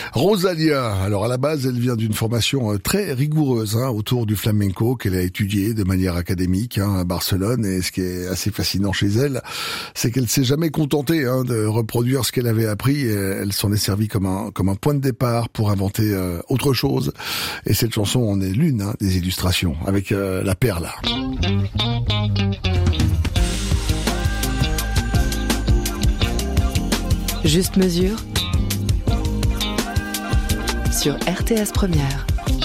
Rosalia, alors à la base, elle vient d'une formation très rigoureuse autour du flamenco qu'elle a étudié de manière académique à Barcelone. Et ce qui est assez fascinant chez elle, c'est qu'elle s'est jamais contentée de reproduire ce qu'elle avait appris. Elle s'en est servie comme un point de départ pour inventer autre chose. Et cette chanson en est l'une des illustrations avec la perla. Juste mesure sur RTS Première.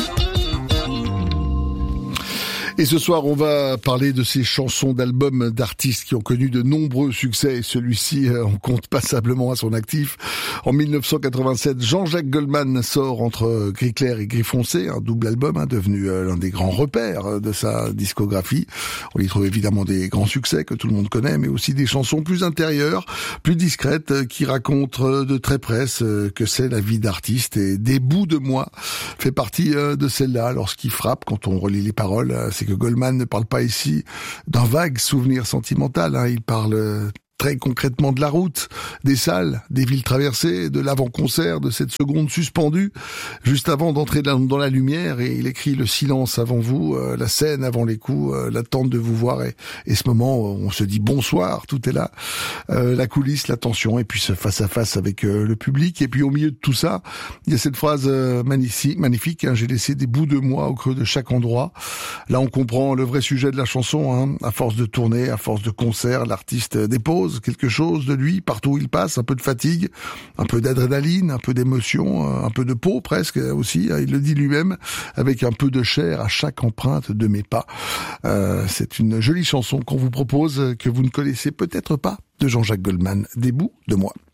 Et ce soir, on va parler de ces chansons d'albums d'artistes qui ont connu de nombreux succès. Et celui-ci, on compte passablement à son actif. En 1987, Jean-Jacques Goldman sort entre Gris clair et Gris foncé, un double album devenu l'un des grands repères de sa discographie. On y trouve évidemment des grands succès que tout le monde connaît, mais aussi des chansons plus intérieures, plus discrètes, qui racontent de très près ce que c'est la vie d'artiste. Et Des bouts de moi fait partie de celle-là. Alors ce qui frappe quand on relit les paroles, c'est que Goldman ne parle pas ici d'un vague souvenir sentimental. Il parle très concrètement de la route, des salles, des villes traversées, de l'avant-concert, de cette seconde suspendue, juste avant d'entrer dans la lumière. Et il écrit le silence avant vous, la scène avant les coups, l'attente de vous voir et ce moment où on se dit bonsoir, tout est là, la coulisse, la tension, et puis ce face-à-face avec le public. Et puis au milieu de tout ça, il y a cette phrase magnifique, j'ai laissé des bouts de moi au creux de chaque endroit. Là, on comprend le vrai sujet de la chanson. À force de tourner, à force de concerts, l'artiste dépose quelque chose de lui partout où il passe, un peu de fatigue, un peu d'adrénaline, un peu d'émotion, un peu de peau presque aussi, il le dit lui-même, avec un peu de chair à chaque empreinte de mes pas. C'est une jolie chanson qu'on vous propose, que vous ne connaissez peut-être pas, de Jean-Jacques Goldman, Des bouts de moi.